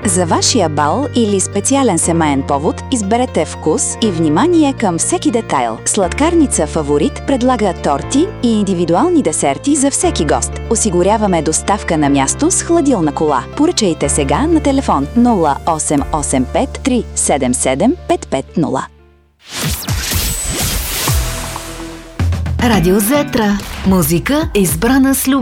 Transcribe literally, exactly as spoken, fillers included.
За вашия бал или специален семеен повод изберете вкус и внимание към всеки детайл. Сладкарница Фаворит предлага торти и индивидуални десерти за всеки гост. Осигуряваме доставка на място с хладилна кола. Поръчайте сега на телефон нула осем осем пет три седем седем пет пет нула. Радио Зетра. Музика избрана с любов.